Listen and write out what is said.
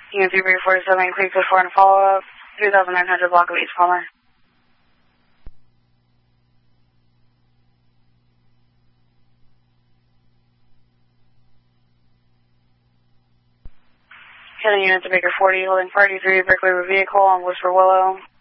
UNC Breaker 47, Creek Code 4 and follow-up, 3900 block of East Palmer. Heading unit to Baker 40, holding 43, Berkeley River vehicle on Whisper Willow.